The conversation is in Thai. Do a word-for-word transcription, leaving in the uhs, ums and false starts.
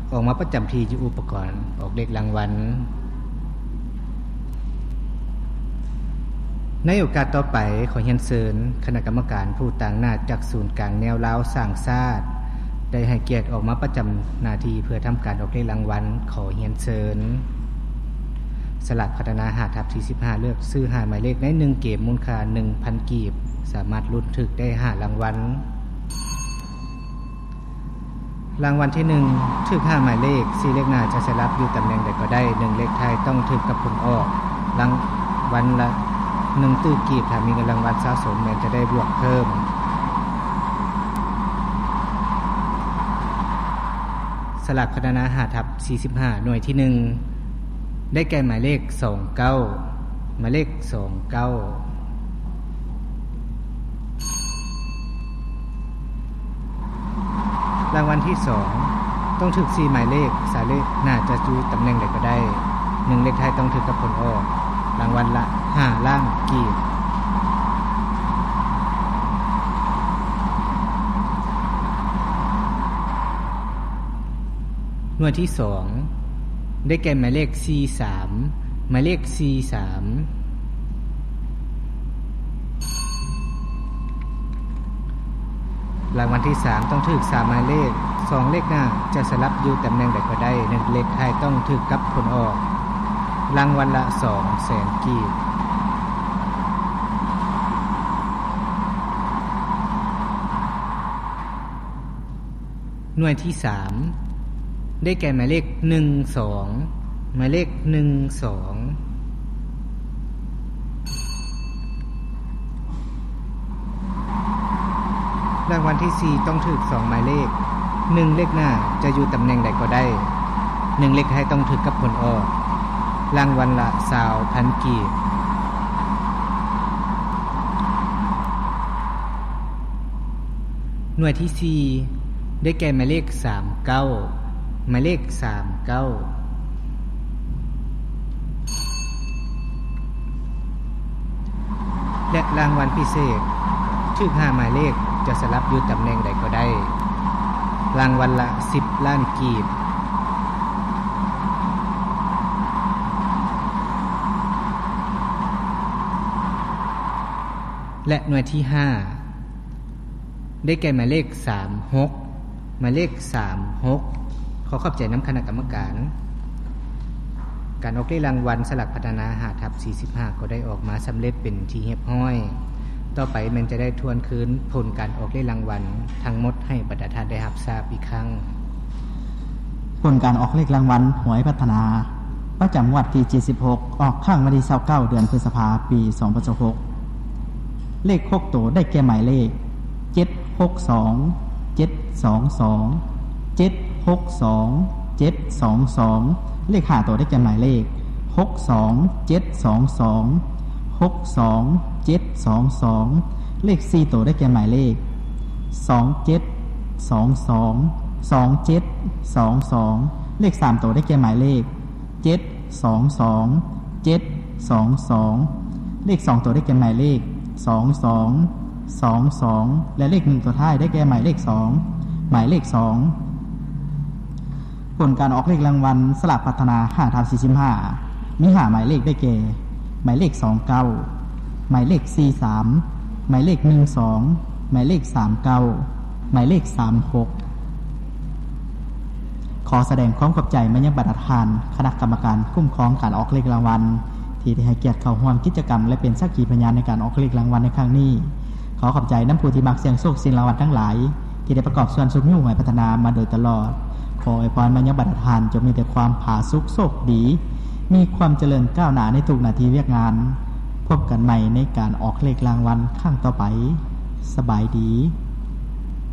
ออกมาประจำที่อยู่อุปกรณ์ออกเลขรางวัลในโอกาสต่อไปขอเรียนเชิญคณะกรรมการผู้ต่างหน้าจากศูนย์กลางแนวลาวสร้างชาติได้ให้เกียรติออกมาประจำหน้าที่เพื่อทำการออกเลขรางวัลขอเรียนเชิญสลากพัฒนาห้าทับสี่สิบห้าเลือกซื้อห้าหมายเลขในหนึ่งเกมมูลค่า หนึ่งพัน กีบสามารถลุ้นถึกได้ห้ารางวัลรางวัลที่หนึ่งถึกห้าหมายเลขสี่เลขหน้าจะสลับอยู่ตำแหน่งใดก็ได้หนึ่งเลขท้ายต้องถึกกับผลออกรางวัลละหนึ่งตื้อกีบถ้ามีเงินรางวัลสะสมแม้จะได้บวกเพิ่มสลากพัฒนาห้าทับสี่สิบห้าหน่วยที่หนึ่งได้แก่หมายเลขสองสิบเก้าหมายเลขสองสิบเก้ารางวัลที่สองต้องถึกสี่หมายเลขสายเลขหน้าจะอยู่ตำแหน่งใดก็ได้หนึ่งเลขท้ายต้องถึกกับผลออกรางวัลละห้าล้านกีบหน่วยที่สองได้แก่หมายเลขสี่สิบสามหมายเลขสี่สิบสามรางวัลที่สามต้องถึกสามหมายเลขสองเลขหน้าจะสลับอยู่ตำแหน่งใดก็ได้หนึ่งเลขท้ายต้องถึกกับผลออกรางวัลละสองแสนกีบหน่วยที่สามได้แก่หมายเลขหนึ่งสองหมายเลขหนึ่งสองรางวัลที่สี่ต้องถึกสองหมายเลขหนึ่งเลขหน้าจะอยู่ตำแหน่งใดก็ได้หนึ่งเลขท้ายต้องถึกกับผลออกรางวัลละยี่สิบพันกีบหน่วยที่สี่ได้แก่หมายเลขสามสิบเก้าหมายเลขสามสิบเก้าและรางวัลพิเศษถึกห้าหมายเลขจะสลับอยู่ตำแหน่งใดก็ได้รางวัลละสิบล้านกีบและหน่วยที่ห้าได้แก่หมายเลขสามสิบหกหมายเลขสามสิบหกขอขอบใจนำคณะกรรมการการออกเลขรางวัลสลากพัฒนาห้าทับสี่สิบห้าก็ได้ออกมาสำเร็จเป็นที่เรียบร้อยต่อไปมันจะได้ทวนคืนผลการออกเลขรางวัลทั้งหมดให้บรรดาท่านได้รับทราบอีกครั้งผลการออกเลขรางวัลหวยพัฒนาประจำงวดที่เจ็ดสิบหกออกข้างวันที่ยี่สิบเก้าเดือนพฤษภาคมปีสองพันสิบหกเลขหกตัวได้แก่หมายเลขเจ็ดหกสองเจ็ดสองสองเจ็ดหกสองเจ็ดสองสองเลขห้าตัวได้แก่หมายเลขหกสองเจ็ดสองสองหกสองเจ็ดสองสองเลขสี่ตัวได้แก่หมายเลขสองเจ็ดสองสองสองเจ็ดสองสองเลขสามตัวได้แก่หมายเลขเจ็ดสองสองเจ็ดสองสองเลขสองตัวได้แก่หมายเลขสองสองสองสองและเลขหนึ่งตัวท้ายได้แก่หมายเลขสองหมายเลขสองผลการออกเลขรางวัลสลากพัฒนาห้าทับสี่สิบห้ามีห้าหมายเลขได้แก่หมายเลขสองสิบเก้าหมายเลขสี่สิบสามหมายเลขหนึ่งสองหมายเลขสามสิบเก้าหมายเลขสามสิบหกขอแสดงความขอบใจมายังบรรดาท่านคณะกรรมการคุ้มครองการออกเลขรางวัลที่ได้ให้เกียรติเข้าร่วมกิจกรรมและเป็นสักขีพยานในการออกเลขรางวัลในครั้งนี้ขอขอบใจน้ำผู้ที่มักเสี่ยงโชคเสี่ยงรางวัลทั้งหลายที่ได้ประกอบส่วนสุขยุ่งหมายพัฒนามาโดยตลอดขออวยพรมายังบรรดาท่านจงมีแต่ความผาสุกโชคดีมีความเจริญก้าวหน้าในทุกหน้าที่เวียกงานพบกันใหม่ในการออกเลขรางวัลครั้งต่อไปสบายดี